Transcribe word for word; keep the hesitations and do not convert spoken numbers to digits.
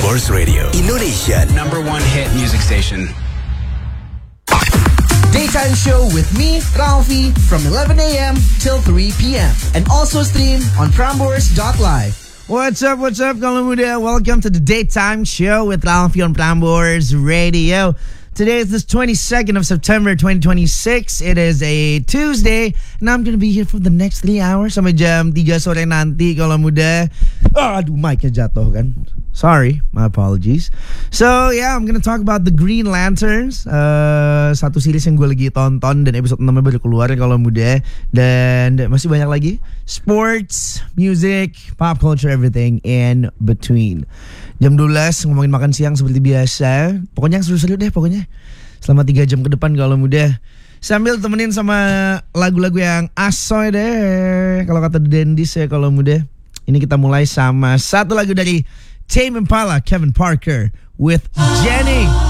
Prambors Radio, Indonesia number one hit music station. Daytime show with me, Ralphie, from eleven a.m. till three p.m. And also stream on prambors dot live. What's up, what's up, kaula muda? Welcome to the Daytime show with Ralphie on Prambors Radio. Today is the twenty-second of September twenty twenty-six. It is a Tuesday, and I'm gonna be here for the next three hours sampai jam tiga sore nanti, kaula muda. Oh, aduh, mic-nya jatuh kan. Sorry, my apologies. So yeah, I'm gonna talk about the Green Lanterns, uh, satu series yang gue lagi tonton dan episode enam baru keluar kalau muda. Dan masih banyak lagi sports, music, pop culture, everything in between. Jam dua belas ngomongin makan siang seperti biasa. Pokoknya yang seru-seru deh pokoknya. Selama tiga jam ke depan kalau muda. Sambil temenin sama lagu-lagu yang asoy deh. Kalau kata Dendis ya kalau muda. Ini kita mulai sama satu lagu dari Tame Impala, Kevin Parker with Jenny.